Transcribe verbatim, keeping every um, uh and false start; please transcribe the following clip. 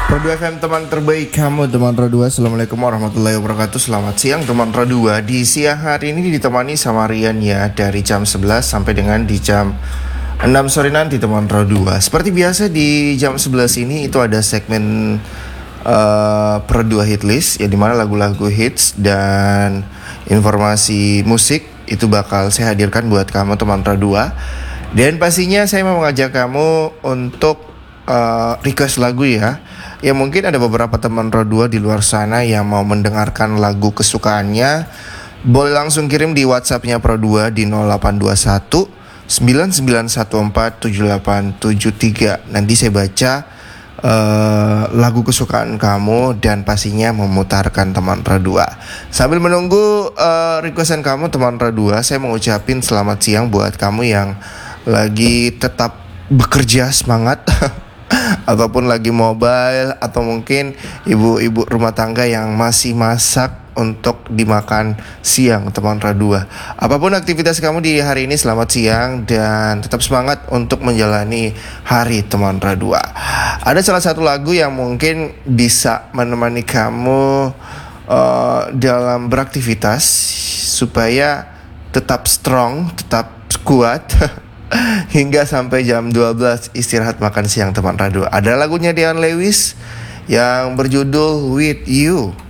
Rodu F M, teman terbaik kamu, teman Rodu. Assalamualaikum warahmatullahi wabarakatuh. Selamat siang teman Rodu. Di siang hari ini ditemani sama Rian ya, dari jam sebelas sampai dengan di jam enam sore nanti teman Rodu. Seperti biasa di jam sebelas ini itu ada segmen uh, Pro dua Hitlist, ya, dimana lagu-lagu hits dan informasi musik itu bakal saya hadirkan buat kamu teman Rodu. Dan pastinya saya mau mengajak kamu untuk uh, request lagu ya. Ya mungkin ada beberapa teman Pro dua di luar sana yang mau mendengarkan lagu kesukaannya. Boleh langsung kirim di WhatsApp-nya Pro dua di nol delapan dua satu sembilan sembilan satu empat tujuh delapan tujuh tiga. Nanti saya baca uh, lagu kesukaan kamu dan pastinya memutarkan teman Pro dua. Sambil menunggu uh, requestan kamu teman Pro dua, saya mau ucapin selamat siang buat kamu yang lagi tetap bekerja semangat ataupun lagi mobile, atau mungkin ibu-ibu rumah tangga yang masih masak untuk dimakan siang teman Radua. Apapun aktivitas kamu di hari ini, selamat siang dan tetap semangat untuk menjalani hari teman Radua. Ada salah satu lagu yang mungkin bisa menemani kamu uh, dalam beraktivitas supaya tetap strong, tetap kuat hingga sampai jam dua belas istirahat makan siang teman Radu. Ada lagunya Dion Lewis yang berjudul With You.